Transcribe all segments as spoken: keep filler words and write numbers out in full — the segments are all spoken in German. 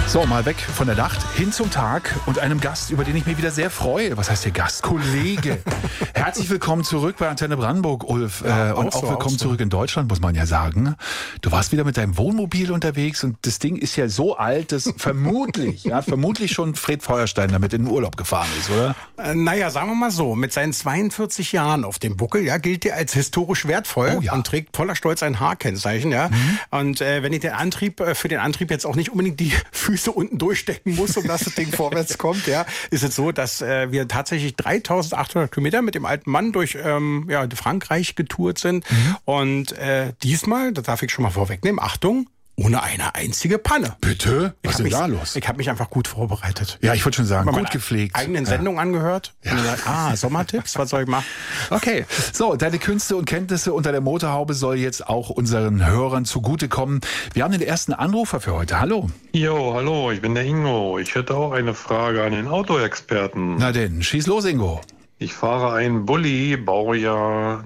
So, mal weg von der Nacht, hin zum Tag und einem Gast, über den ich mich wieder sehr freue. Was heißt der Gast? Kollege. Herzlich willkommen zurück bei Antenne Brandenburg, Ulf. Ja, äh, und auch auch so, willkommen auch so. zurück in Deutschland, muss man ja sagen. Du warst wieder mit deinem Wohnmobil unterwegs und das Ding ist ja so alt, dass vermutlich, ja, vermutlich schon Fred Feuerstein damit in den Urlaub gefahren ist, oder? Äh, naja, sagen wir mal so, mit seinen zweiundvierzig Jahren auf dem Buckel, ja, gilt er als historisch wertvoll Oh, ja. und trägt voller Stolz ein H-Kennzeichen, ja. Mhm. Und äh, wenn ich den Antrieb, äh, für den Antrieb jetzt auch nicht unbedingt die Füße unten durchstecken muss, um dass das Ding vorwärts kommt, ja, ist es so, dass äh, wir tatsächlich dreitausendachthundert Kilometer mit dem alten Mann durch ähm, ja, Frankreich getourt sind. Mhm. Und äh, diesmal, das darf ich schon mal vorwegnehmen, Achtung, ohne eine einzige Panne. Bitte? Was ist denn mich, da los? Ich habe mich einfach gut vorbereitet. Ja, ich wollte schon sagen, Mal gut gepflegt. Eigenen Sendung ja. angehört. Ja. Und gesagt, ah, Sommertipps, was soll ich machen? Okay, so, deine Künste und Kenntnisse unter der Motorhaube soll jetzt auch unseren Hörern zugutekommen. Wir haben den ersten Anrufer für heute. Hallo. Jo, hallo, ich bin der Ingo. Ich hätte auch eine Frage an den Autoexperten. Na denn, schieß los, Ingo. Ich fahre einen Bulli, Baujahr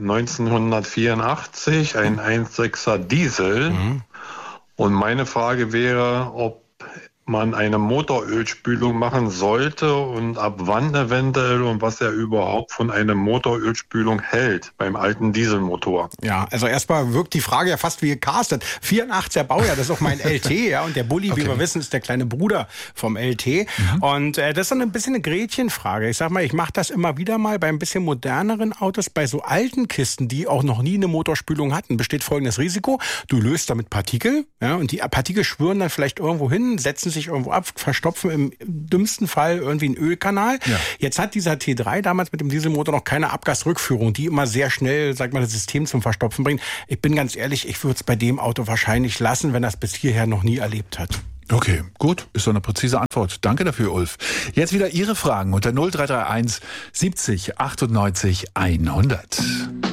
neunzehnhundertvierundachtzig, ein eins Komma sechser Diesel. Mhm. Und meine Frage wäre, ob man eine Motorölspülung machen sollte und ab wann eventuell und was er überhaupt von einer Motorölspülung hält beim alten Dieselmotor. Ja, also erstmal wirkt die Frage ja fast wie gecastet. vierundachtziger Baujahr, das ist auch mein L T, ja, und der Bulli, okay. wie wir wissen, ist der kleine Bruder vom L T. Mhm. Und äh, das ist dann ein bisschen eine Gretchenfrage. Ich sag mal, ich mache das immer wieder mal bei ein bisschen moderneren Autos, bei so alten Kisten, die auch noch nie eine Motorspülung hatten, besteht folgendes Risiko. Du löst damit Partikel, ja, und die Partikel schwirren dann vielleicht irgendwo hin, setzen sich irgendwo ab, verstopfen im dümmsten Fall irgendwie einen Ölkanal. Ja. Jetzt hat dieser T drei damals mit dem Dieselmotor noch keine Abgasrückführung, die immer sehr schnell, sag mal, das System zum Verstopfen bringt. Ich bin ganz ehrlich, ich würde es bei dem Auto wahrscheinlich lassen, wenn er es bis hierher noch nie erlebt hat. Okay, gut, ist doch eine präzise Antwort. Danke dafür, Ulf. Jetzt wieder Ihre Fragen unter null drei drei eins siebzig achtundneunzig hundert.